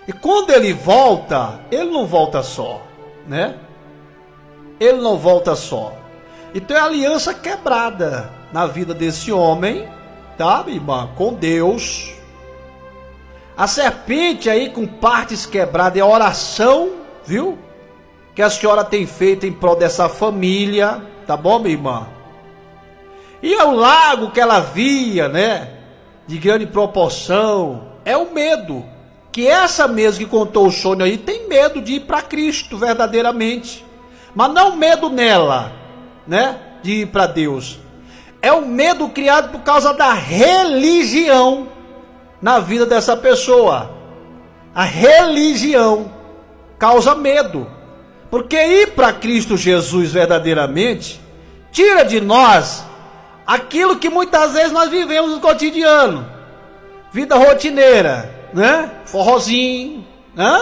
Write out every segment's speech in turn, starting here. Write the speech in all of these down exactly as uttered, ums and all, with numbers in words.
E quando ele volta, ele não volta só, né? Ele não volta só. Então é a aliança quebrada na vida desse homem, tá, minha irmã? Com Deus. A serpente aí com partes quebradas é a oração, viu? Que a senhora tem feito em prol dessa família, tá bom, minha irmã? E o lago que ela via, né? De grande proporção, é o medo. Que essa mesmo que contou o sonho aí tem medo de ir para Cristo verdadeiramente, mas não medo nela, né, de ir para Deus. É um medo criado por causa da religião na vida dessa pessoa. A religião causa medo, porque ir para Cristo Jesus verdadeiramente tira de nós aquilo que muitas vezes nós vivemos no cotidiano, vida rotineira, né? Forrozinho, né?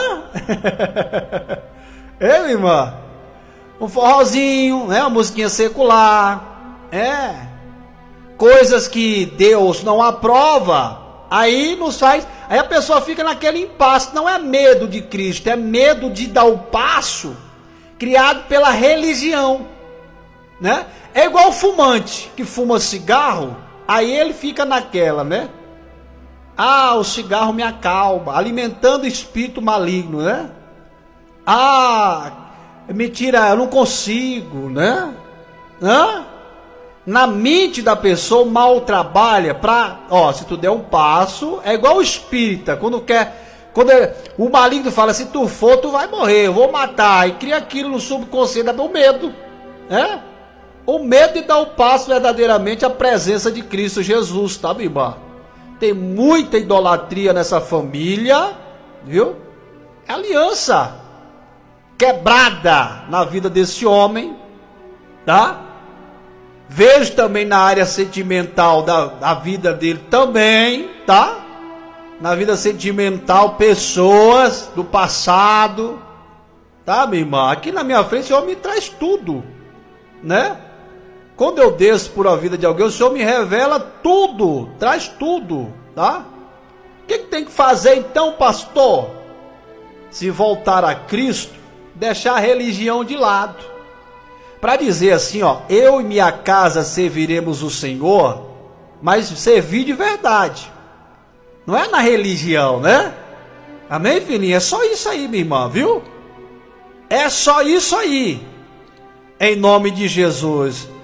É, minha irmã? Um forrozinho, né? Uma musiquinha secular, é. Coisas que Deus não aprova, aí nos faz, aí a pessoa fica naquele impasse. Não é medo de Cristo, é medo de dar o passo criado pela religião, né? É igual o fumante que fuma cigarro, aí ele fica naquela, né? Ah, o cigarro me acalma, alimentando o espírito maligno, né? Ah, mentira, eu não consigo, né? Hã? Na mente da pessoa, o mal trabalha para, ó, se tu der um passo, é igual o espírita, quando quer, quando é, o maligno fala, se tu for, tu vai morrer, eu vou matar, e cria aquilo no subconsciente, dá o medo, né? O medo de dar o passo verdadeiramente à presença de Cristo Jesus, tá, minha irmã? Tem muita idolatria nessa família, viu? É aliança quebrada na vida desse homem, tá? Vejo também na área sentimental da, da vida dele também, tá? Na vida sentimental, pessoas do passado, tá, minha irmã? Aqui na minha frente o Senhor me traz tudo, né? Quando eu desço por a vida de alguém, o Senhor me revela tudo, traz tudo, tá? O que, que tem que fazer então, pastor? Se voltar a Cristo, deixar a religião de lado. Para dizer assim, ó, eu e minha casa serviremos o Senhor, mas servir de verdade. Não é na religião, né? Amém, filhinha? É só isso aí, minha irmã, viu? É só isso aí. Em nome de Jesus.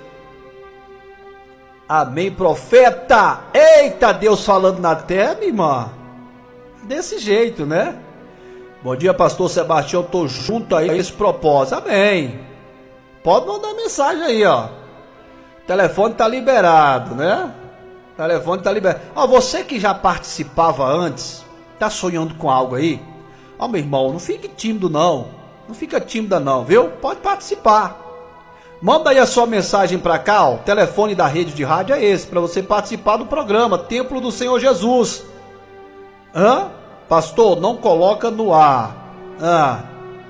Amém, profeta. Eita, Deus falando na terra, minha irmã. Desse jeito, né? Bom dia, pastor Sebastião. Tô junto aí a esse propósito. Amém. Pode mandar mensagem aí, ó. O telefone tá liberado, né? O telefone tá liberado. Ó, você que já participava antes, tá sonhando com algo aí? Ó, meu irmão, não fique tímido não. Não fica tímida não, viu? Pode participar. Manda aí a sua mensagem para cá, ó. O telefone da rede de rádio é esse, para você participar do programa Templo do Senhor Jesus. Hã? Pastor, não coloca no ar. Hã?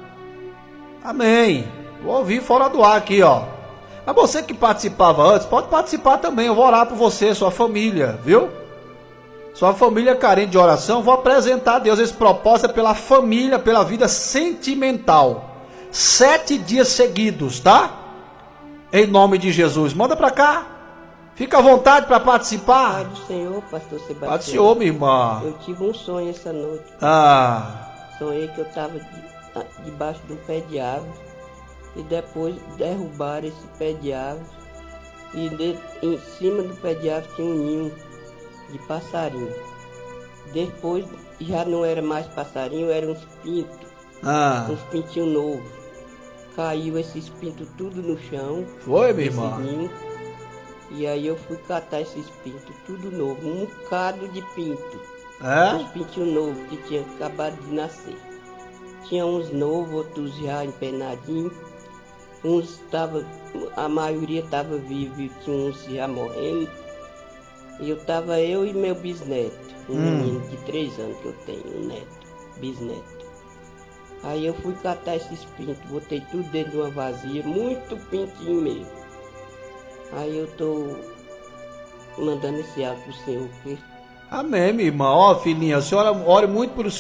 Amém. Vou ouvir fora do ar aqui, ó. Mas você que participava antes, pode participar também. Eu vou orar por você, sua família, viu? Sua família carente de oração, vou apresentar a Deus esse propósito é pela família, pela vida sentimental. Sete dias seguidos, tá? Em nome de Jesus. Manda pra cá. Fica à vontade para participar. Pai do Senhor, pastor Sebastião. Pai do Senhor, minha irmã. Eu tive um sonho essa noite. Ah. Sonhei que eu estava de, debaixo de um pé de árvore. E depois derrubaram esse pé de árvore. E de, em cima do pé de árvore tinha um ninho de passarinho. Depois já não era mais passarinho, eram uns pintos. Ah. Uns pintinhos novos. Caiu esses pintos tudo no chão. Foi, minha irmã? Ninho, e aí eu fui catar esses pintos, tudo novo. Um bocado de pinto. É? Uns pintinhos novos que tinham acabado de nascer. Tinha uns novos, outros já empenadinhos. Uns tava, a maioria estava vivo e tinha uns já morrendo. E eu tava eu e meu bisneto, um hum. menino de três anos que eu tenho, um neto, bisneto. Aí eu fui catar esses pintos, botei tudo dentro de uma vasilha, muito pintinho mesmo. Aí eu tô mandando esse áudio pro Senhor. Porque... Amém, minha irmã. Ó, filhinha, a senhora ore muito por o